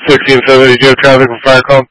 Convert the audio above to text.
1670, do you have traffic for fire call?